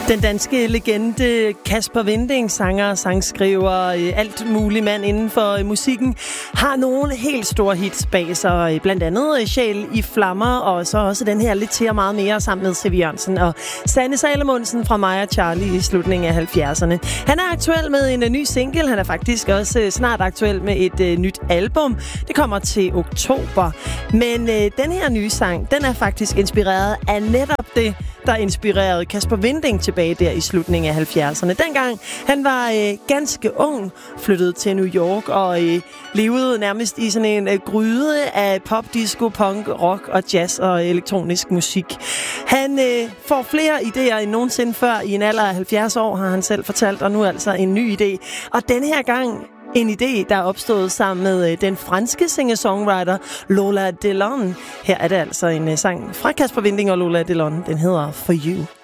Den danske legende Kasper Winding, sanger, sangskriver, alt mulig mand inden for musikken, har nogle helt store hits bag sig. Blandt andet Sjæl i flammer, og så også den her Lidt til og meget mere sammen med Siv Jørgensen og Sanne Salomonsen fra Mig og Charlie i slutningen af 70'erne. Han er aktuel med en ny single. Han er faktisk også snart aktuel med et nyt album. Det kommer til oktober. Men den her nye sang, den er faktisk inspireret af netop det, der inspirerede Kasper Winding tilbage der i slutningen af 70'erne. Dengang han var ganske ung, flyttede til New York og levede nærmest i sådan en gryde af pop, disco, punk, rock og jazz og elektronisk musik. Han får flere idéer end nogensinde før. I en alder af 70 år har han selv fortalt, og nu altså en ny idé. Og denne her gang en idé, der er opstået sammen med den franske singer-songwriter Lola Delon. Her er det altså en sang fra Kasper Winding og Lola Delon. Den hedder For You.